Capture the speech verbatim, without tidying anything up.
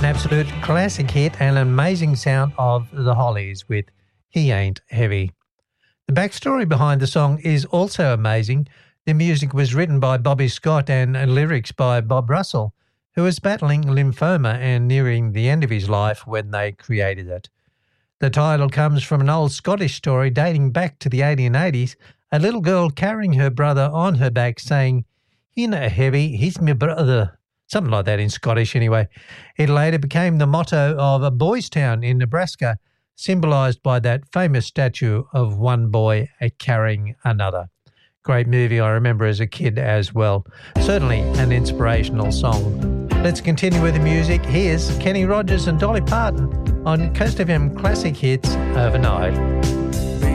An absolute classic hit and an amazing sound of the Hollies with He Ain't Heavy. The backstory behind the song is also amazing. The music was written by Bobby Scott and lyrics by Bob Russell, who was battling lymphoma and nearing the end of his life when they created it. The title comes from an old Scottish story dating back to the eighteen eighties, a little girl carrying her brother on her back saying, "He's not heavy, he's my brother." Something like that in Scottish anyway. It later became the motto of Boys Town in Nebraska, symbolised by that famous statue of one boy carrying another. Great movie I remember as a kid as well. Certainly an inspirational song. Let's continue with the music. Here's Kenny Rogers and Dolly Parton on Coast F M Classic Hits Overnight.